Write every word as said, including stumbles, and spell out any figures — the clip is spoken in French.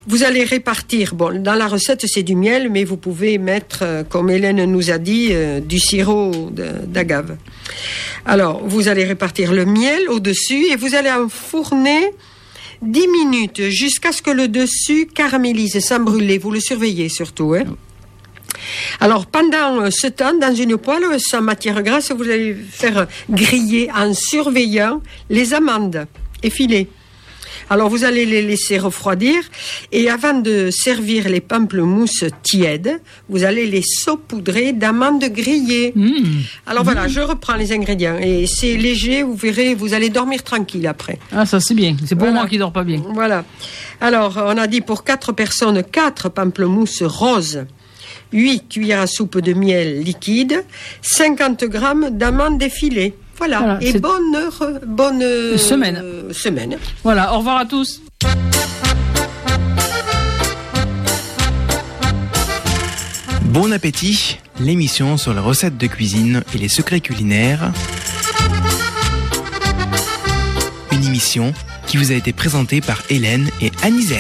Vous allez répartir, bon, dans la recette c'est du miel, mais vous pouvez mettre, euh, comme Hélène nous a dit, euh, du sirop de, d'agave. Alors, vous allez répartir le miel au-dessus et vous allez enfourner dix minutes jusqu'à ce que le dessus caramélise sans brûler. Vous le surveillez surtout, hein. Alors, pendant ce temps, dans une poêle sans matière grasse, vous allez faire griller en surveillant les amandes effilées. Alors, vous allez les laisser refroidir et avant de servir les pamplemousses tièdes, vous allez les saupoudrer d'amandes grillées. Mmh. Alors voilà, mmh. je reprends les ingrédients et c'est léger, vous verrez, vous allez dormir tranquille après. Ah, ça c'est bien, c'est pour voilà. moi qui dors pas bien. Voilà. Alors, on a dit pour quatre personnes, quatre pamplemousses roses, huit cuillères à soupe de miel liquide, cinquante grammes d'amandes effilées. Voilà, voilà et bonne, heure, bonne semaine. Euh, semaine. Voilà, au revoir à tous. Bon appétit, l'émission sur les recettes de cuisine et les secrets culinaires. Une émission qui vous a été présentée par Hélène et Anisette.